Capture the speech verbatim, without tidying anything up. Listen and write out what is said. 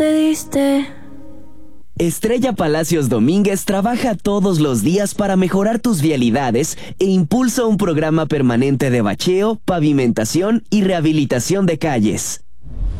te diste. Estrella Palacios Domínguez trabaja todos los días para mejorar tus vialidades e impulsa un programa permanente de bacheo, pavimentación y rehabilitación de calles.